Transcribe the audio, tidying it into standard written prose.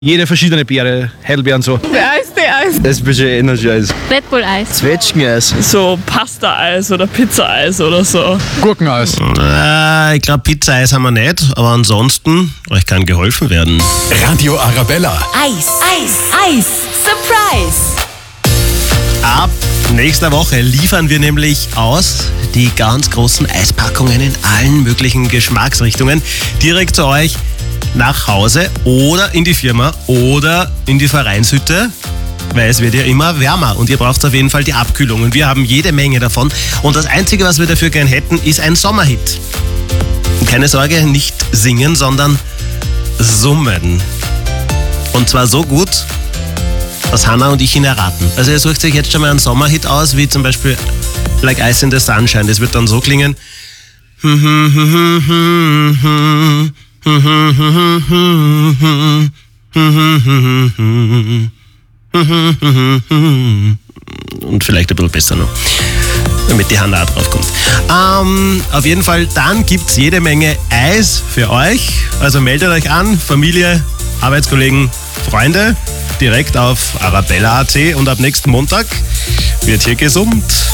Jede verschiedene Beere, Heidelbeeren so. Eis. Das ist ein bisschen Energy-Eis. Red Bull Eis. Zwetschgeneis. So Pasta-Eis oder Pizza-Eis oder so. Gurkeneis. Ich glaube, Pizza-Eis haben wir nicht, aber ansonsten, euch kann geholfen werden. Radio Arabella. Eis. Surprise. Ab nächster Woche liefern wir nämlich aus die ganz großen Eispackungen in allen möglichen Geschmacksrichtungen direkt zu euch nach Hause oder in die Firma oder in die Vereinshütte, weil es wird ja immer wärmer und ihr braucht auf jeden Fall die Abkühlung und wir haben jede Menge davon und das Einzige, was wir dafür gern hätten, ist ein Sommerhit. Und keine Sorge, nicht singen, sondern summen. Und zwar so gut, dass Hannah und ich ihn erraten. Also ihr sucht euch jetzt schon mal einen Sommerhit aus, wie zum Beispiel Like Ice in the Sunshine. Das wird dann so klingen. Und vielleicht ein bisschen besser noch, damit die Hannah auch drauf kommt. Auf jeden Fall, dann gibt es jede Menge Eis für euch. Also meldet euch an, Familie, Arbeitskollegen, Freunde, direkt auf arabella.at und ab nächsten Montag wird hier gesummt.